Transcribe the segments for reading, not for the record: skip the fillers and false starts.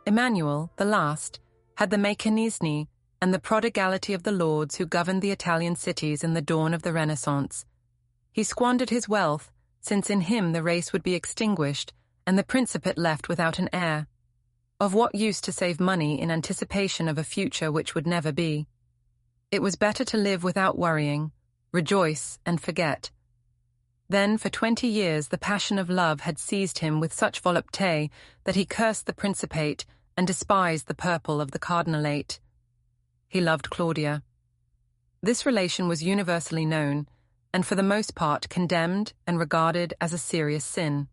Emmanuel, the last, had the meccanismi and the prodigality of the lords who governed the Italian cities in the dawn of the Renaissance. He squandered his wealth, since in him the race would be extinguished and the principate left without an heir. Of what use to save money in anticipation of a future which would never be? It was better to live without worrying, rejoice and forget. Then for 20 years the passion of love had seized him with such volupté that he cursed the principate and despised the purple of the cardinalate. He loved Claudia. This relation was universally known, and for the most part condemned and regarded as a serious sin.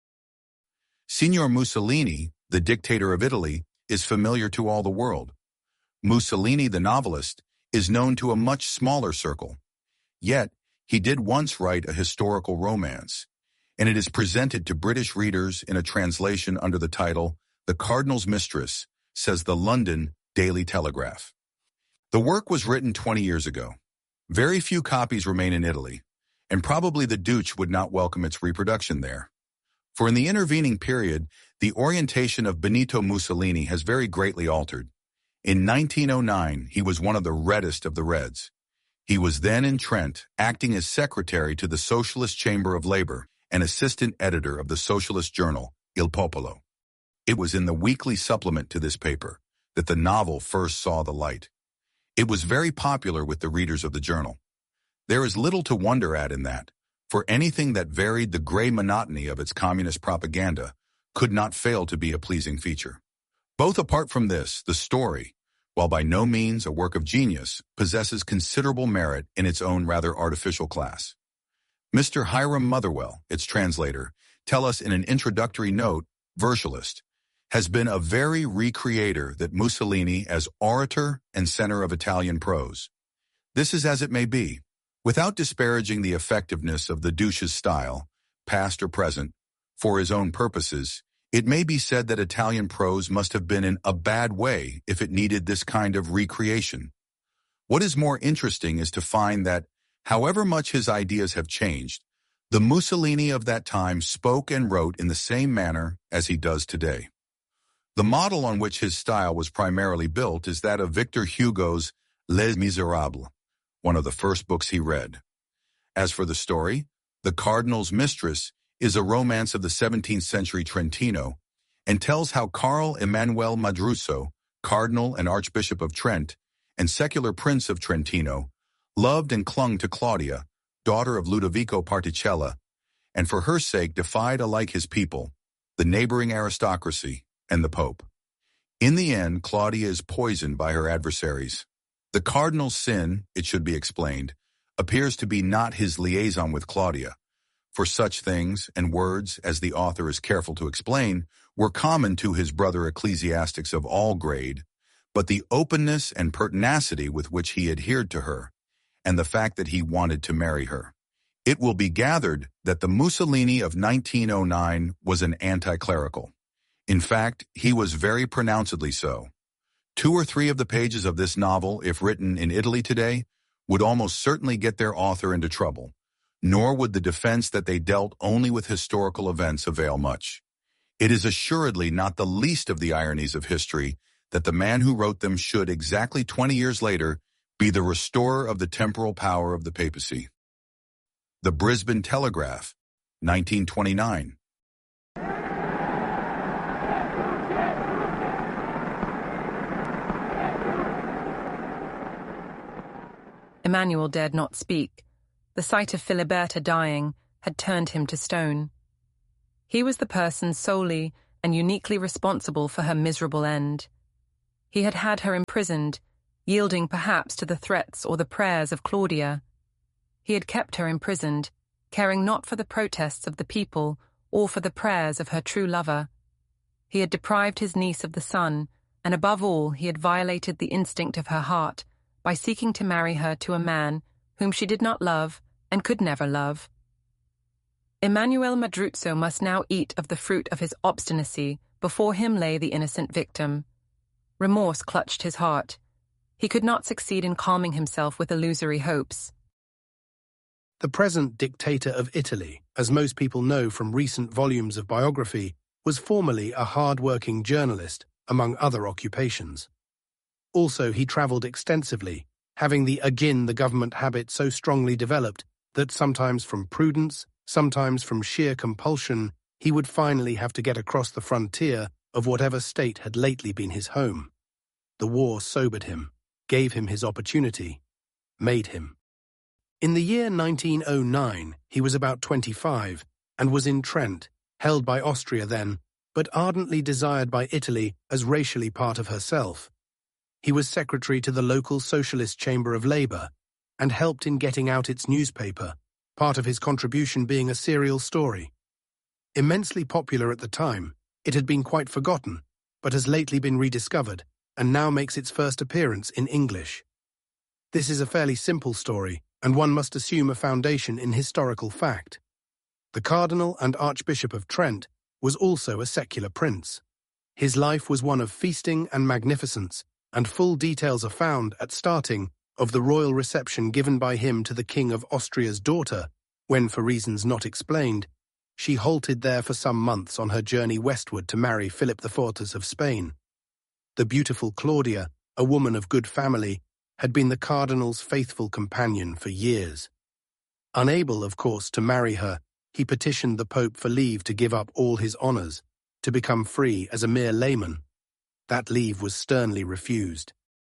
Signor Mussolini, the dictator of Italy, is familiar to all the world. Mussolini, the novelist, is known to a much smaller circle. Yet, he did once write a historical romance, and it is presented to British readers in a translation under the title The Cardinal's Mistress, says the London Daily Telegraph. The work was written 20 years ago. Very few copies remain in Italy, and probably the Duce would not welcome its reproduction there. For in the intervening period, the orientation of Benito Mussolini has very greatly altered. In 1909, he was one of the reddest of the Reds. He was then in Trent, acting as secretary to the Socialist Chamber of Labor and assistant editor of the socialist journal, Il Popolo. It was in the weekly supplement to this paper that the novel first saw the light. It was very popular with the readers of the journal. There is little to wonder at in that, for anything that varied the gray monotony of its communist propaganda could not fail to be a pleasing feature. Both apart from this, the story, while by no means a work of genius, possesses considerable merit in its own rather artificial class. Mr. Hiram Motherwell, its translator, tell us in an introductory note, Virtualist, has been a very recreator that Mussolini as orator and center of Italian prose. This is as it may be. Without disparaging the effectiveness of the Duce's style, past or present, for his own purposes, it may be said that Italian prose must have been in a bad way if it needed this kind of recreation. What is more interesting is to find that, however much his ideas have changed, the Mussolini of that time spoke and wrote in the same manner as he does today. The model on which his style was primarily built is that of Victor Hugo's Les Miserables, one of the first books he read. As for the story, The Cardinal's Mistress is a romance of the 17th century Trentino and tells how Carl Emanuele Madruso, Cardinal and Archbishop of Trent and secular Prince of Trentino, loved and clung to Claudia, daughter of Ludovico Particella, and for her sake defied alike his people, the neighboring aristocracy, and the Pope. In the end, Claudia is poisoned by her adversaries. The cardinal's sin, it should be explained, appears to be not his liaison with Claudia, for such things and words, as the author is careful to explain, were common to his brother ecclesiastics of all grade, but the openness and pertinacity with which he adhered to her, and the fact that he wanted to marry her. It will be gathered that the Mussolini of 1909 was an anti-clerical. In fact, he was very pronouncedly so. 2 or 3 of the pages of this novel, if written in Italy today, would almost certainly get their author into trouble, nor would the defense that they dealt only with historical events avail much. It is assuredly not the least of the ironies of history that the man who wrote them should, exactly 20 years later, be the restorer of the temporal power of the papacy. The Brisbane Telegraph, 1929. Emmanuel dared not speak. The sight of Filiberta dying had turned him to stone. He was the person solely and uniquely responsible for her miserable end. He had had her imprisoned, yielding perhaps to the threats or the prayers of Claudia. He had kept her imprisoned, caring not for the protests of the people or for the prayers of her true lover. He had deprived his niece of the sun, and above all he had violated the instinct of her heart by seeking to marry her to a man whom she did not love and could never love. Emanuele Madruzzo must now eat of the fruit of his obstinacy. Before him lay the innocent victim. Remorse clutched his heart. He could not succeed in calming himself with illusory hopes. The present dictator of Italy, as most people know from recent volumes of biography, was formerly a hard-working journalist among other occupations. Also, he travelled extensively, having the again the government habit so strongly developed that sometimes from prudence, sometimes from sheer compulsion, he would finally have to get across the frontier of whatever state had lately been his home. The war sobered him, gave him his opportunity, made him. In the year 1909, he was about 25 and was in Trent, held by Austria then, but ardently desired by Italy as racially part of herself. He was secretary to the local Socialist Chamber of Labour and helped in getting out its newspaper, part of his contribution being a serial story. Immensely popular at the time, it had been quite forgotten, but has lately been rediscovered and now makes its first appearance in English. This is a fairly simple story, and one must assume a foundation in historical fact. The Cardinal and Archbishop of Trent was also a secular prince. His life was one of feasting and magnificence, and full details are found at starting of the royal reception given by him to the King of Austria's daughter, when, for reasons not explained, she halted there for some months on her journey westward to marry Philip IV of Spain. The beautiful Claudia, a woman of good family, had been the Cardinal's faithful companion for years. Unable, of course, to marry her, he petitioned the Pope for leave to give up all his honours, to become free as a mere layman. That leave was sternly refused.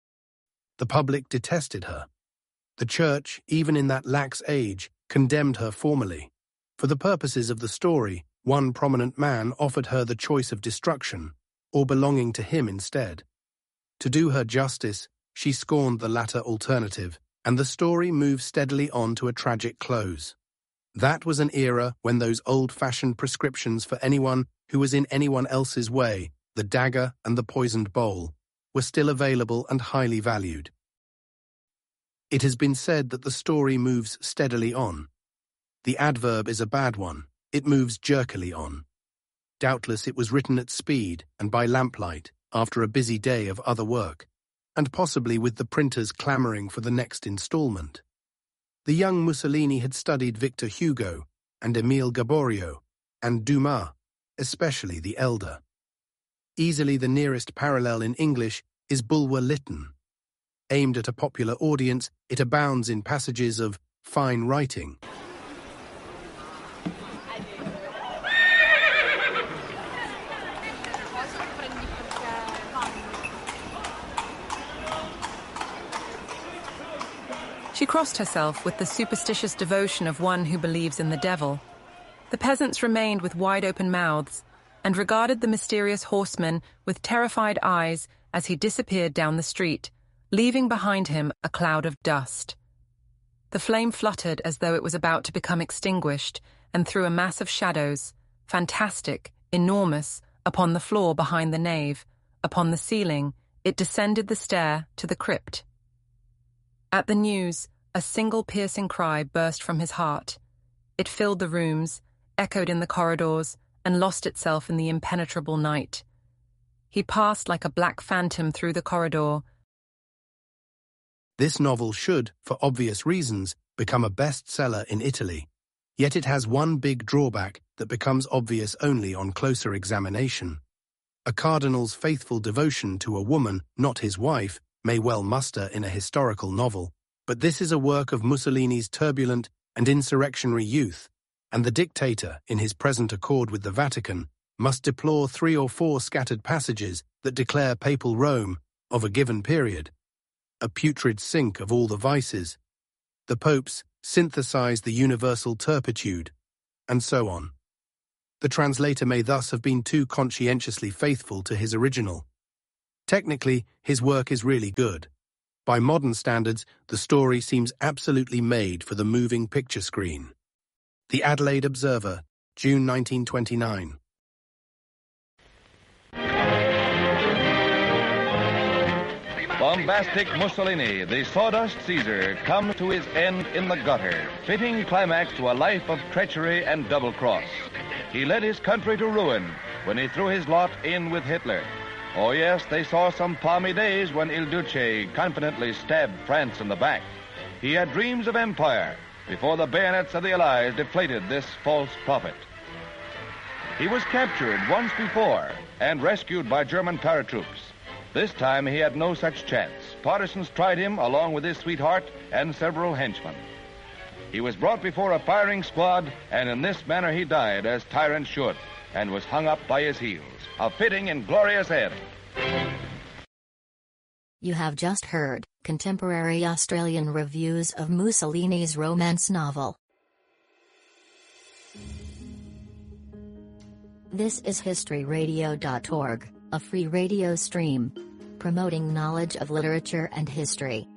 The public detested her. The Church, even in that lax age, condemned her formally. For the purposes of the story, one prominent man offered her the choice of destruction, or belonging to him instead. To do her justice, she scorned the latter alternative, and the story moves steadily on to a tragic close. That was an era when those old-fashioned prescriptions for anyone who was in anyone else's way, the dagger and the poisoned bowl, were still available and highly valued. It has been said that the story moves steadily on. The adverb is a bad one. It moves jerkily on. Doubtless it was written at speed and by lamplight after a busy day of other work, and possibly with the printers clamouring for the next instalment. The young Mussolini had studied Victor Hugo and Émile Gaboriau and Dumas, especially the elder. Easily the nearest parallel in English is Bulwer Lytton. Aimed at a popular audience, it abounds in passages of fine writing. She crossed herself with the superstitious devotion of one who believes in the devil. The peasants remained with wide-open mouths and regarded the mysterious horseman with terrified eyes as he disappeared down the street, leaving behind him a cloud of dust. The flame fluttered as though it was about to become extinguished and threw a mass of shadows, fantastic, enormous, upon the floor behind the nave. Upon the ceiling, it descended the stair to the crypt. At the news, a single piercing cry burst from his heart. It filled the rooms, echoed in the corridors, and lost itself in the impenetrable night. He passed like a black phantom through the corridor. This novel should, for obvious reasons, become a bestseller in Italy. Yet it has one big drawback that becomes obvious only on closer examination. A cardinal's faithful devotion to a woman, not his wife, may well muster in a historical novel, but this is a work of Mussolini's turbulent and insurrectionary youth, and the dictator, in his present accord with the Vatican, must deplore 3 or 4 scattered passages that declare papal Rome, of a given period, a putrid sink of all the vices. The popes synthesize the universal turpitude, and so on. The translator may thus have been too conscientiously faithful to his original. Technically, his work is really good. By modern standards, the story seems absolutely made for the moving picture screen. The Adelaide Observer, June 1929. Bombastic Mussolini, the sawdust Caesar, comes to his end in the gutter, fitting climax to a life of treachery and double-cross. He led his country to ruin when he threw his lot in with Hitler. Oh yes, they saw some palmy days when Il Duce confidently stabbed France in the back. He had dreams of empire before the bayonets of the Allies deflated this false prophet. He was captured once before and rescued by German paratroops. This time he had no such chance. Partisans tried him along with his sweetheart and several henchmen. He was brought before a firing squad, and in this manner he died, as tyrants should, and was hung up by his heels. A fitting and glorious end. You have just heard contemporary Australian reviews of Mussolini's romance novel. This is historyradio.org, a free radio stream promoting knowledge of literature and history.